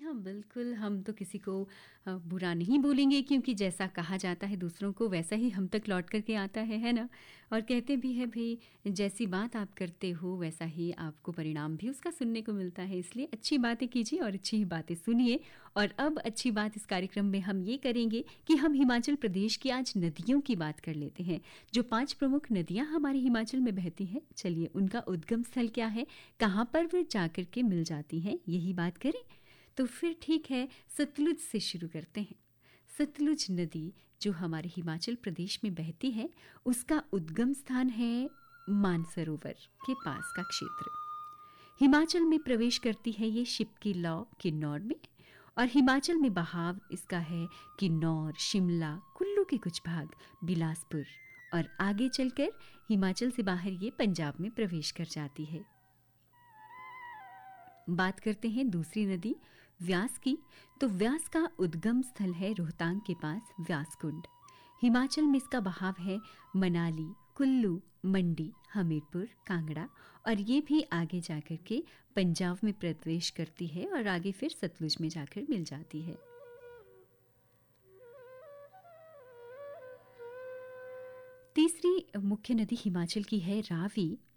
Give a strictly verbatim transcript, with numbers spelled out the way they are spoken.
हाँ, बिल्कुल, हम तो किसी को अ, बुरा नहीं बोलेंगे क्योंकि जैसा कहा जाता है दूसरों को वैसा ही हम तक लौट कर के आता है, है ना? और कहते भी हैं भई जैसी बात आप करते हो वैसा ही आपको परिणाम भी उसका सुनने को मिलता है। इसलिए अच्छी बातें कीजिए और अच्छी ही बातें सुनिए। और अब अच्छी बात इस कार्यक्रम में हम ये करेंगे कि हम हिमाचल प्रदेश की आज नदियों की बात कर लेते हैं। जो पाँच प्रमुख नदियाँ हमारे हिमाचल में बहती हैं, चलिए उनका उद्गम स्थल क्या है? कहाँ पर वो जाकर के मिल जाती हैं, यही बात करें? तो फिर ठीक है, सतलुज से शुरू करते हैं। सतलुज नदी जो हमारे हिमाचल प्रदेश में बहती है, उसका उद्गम स्थान है मानसरोवर के पास का क्षेत्र। हिमाचल में प्रवेश करती है ये शिप्की लौ किन्नौर में, और हिमाचल में बहाव इसका है किन्नौर, शिमला, कुल्लू के कुछ भाग, बिलासपुर, और आगे चलकर हिमाचल से बाहर ये पंजाब में प्रवेश कर जाती है। बात करते हैं दूसरी नदी व्यास की। तो व्यास का उद्गम स्थल है रोहतांग के पास व्यास कुंड। हिमाचल में इसका बहाव है मनाली, कुल्लू, मंडी, हमीरपुर, कांगड़ा, और ये भी आगे जाकर के पंजाब में प्रवेश करती है और आगे फिर सतलुज में जाकर मिल जाती है। तीसरी मुख्य नदी हिमाचल की है रावी।